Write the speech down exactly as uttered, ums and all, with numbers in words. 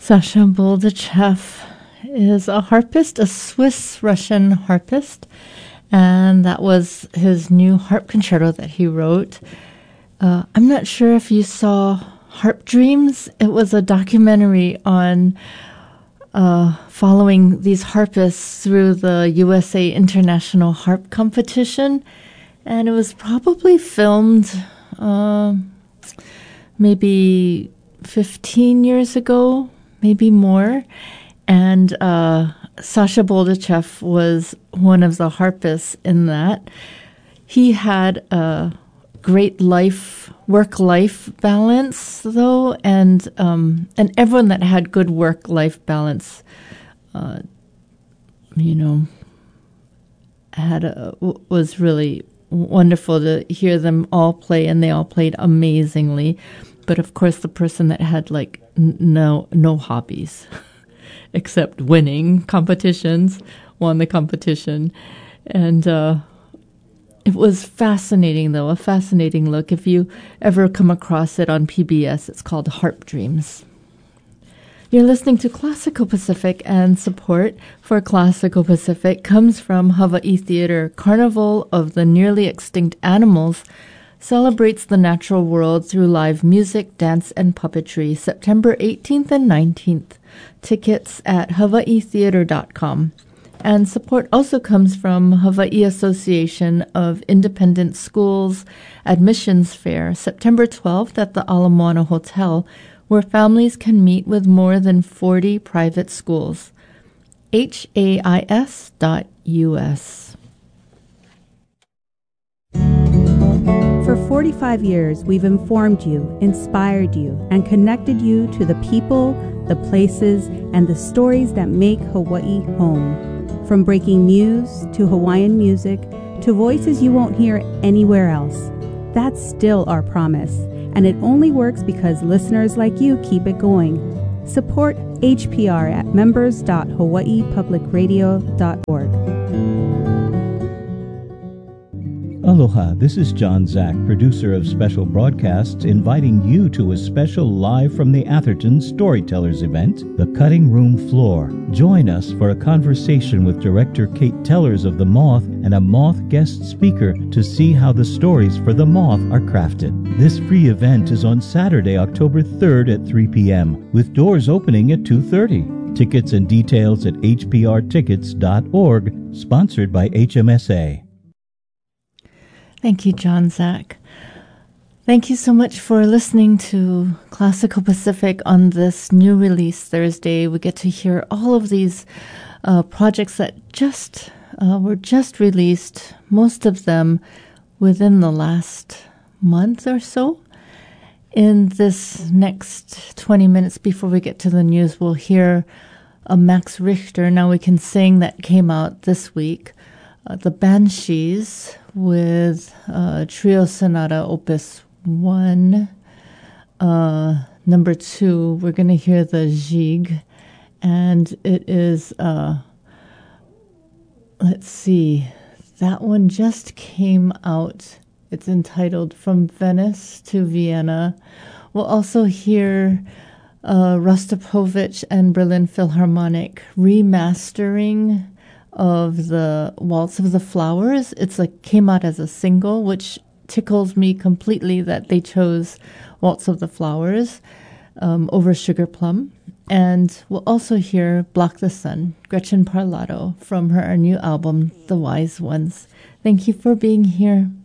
Sasha Boldachev is a harpist, a Swiss-Russian harpist, and that was his new harp concerto that he wrote. Uh, I'm not sure if you saw Harp Dreams. It was a documentary on uh, following these harpists through the U S A International Harp Competition, and it was probably filmed uh, maybe fifteen years ago, maybe more. And uh, Sasha Boldachev was one of the harpists in that. He had a great life, work-life balance, though, and um, and everyone that had good work-life balance, uh, you know, had a, was really wonderful to hear them all play, and they all played amazingly. But of course, the person that had like n- no no hobbies except winning competitions won the competition, and uh, it was fascinating, though, a fascinating look. If you ever come across it on P B S, it's called Harp Dreams. You're listening to Classical Pacific, and support for Classical Pacific comes from Hawaii Theater. Carnival of the Nearly Extinct Animals celebrates the natural world through live music, dance, and puppetry, September eighteenth and nineteenth. Tickets at hawaii theater dot com. And support also comes from Hawaii Association of Independent Schools Admissions Fair, September twelfth at the Ala Moana Hotel, where families can meet with more than forty private schools. H A I S dot U S. For forty-five years, we've informed you, inspired you, and connected you to the people, the places, and the stories that make Hawaii home. From breaking news to Hawaiian music to voices you won't hear anywhere else. That's still our promise, and it only works because listeners like you keep it going. Support H P R at members dot hawaii public radio dot org. Aloha, this is John Zack, producer of Special Broadcasts, inviting you to a special Live from the Atherton Storytellers event, The Cutting Room Floor. Join us for a conversation with director Kate Tellers of The Moth and a Moth guest speaker to see how the stories for The Moth are crafted. This free event is on Saturday, October third at three p.m., with doors opening at two thirty. Tickets and details at h p r tickets dot org, sponsored by H M S A. Thank you, John Zack. Thank you so much for listening to Classical Pacific on this new release Thursday. We get to hear all of these uh, projects that just uh, were just released, most of them within the last month or so. In this next twenty minutes before we get to the news, we'll hear a Max Richter, Now We Can Sing, that came out this week. Uh, the Banshees with uh, Trio Sonata Opus one. Uh, number two, we're going to hear the Jig, and it is, uh, let's see, that one just came out. It's entitled From Venice to Vienna. We'll also hear uh, Rostropovich and Berlin Philharmonic remastering of the Waltz of the Flowers. It's like came out as a single, which tickles me completely that they chose Waltz of the Flowers um, over Sugar Plum. And we'll also hear Block the Sun, Gretchen Parlato, from her new album, The Wise Ones. Thank you for being here.